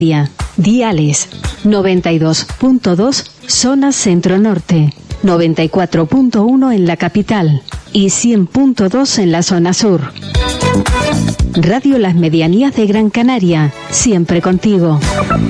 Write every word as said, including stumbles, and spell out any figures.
Diales noventa y dos punto dos zona centro-norte, noventa y cuatro punto uno en la capital y cien punto dos en la zona sur. Radio Las Medianías de Gran Canaria, siempre contigo.